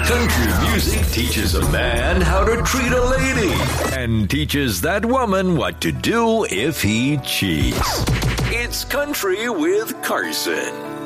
Country music teaches a man how to treat a lady and teaches that woman what to do if he cheats. It's Country with Carson.